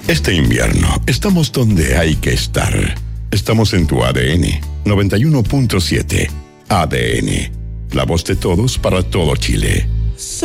Este invierno estamos donde hay que estar. Estamos en tu ADN 91.7. ADN, la voz de todos para todo Chile.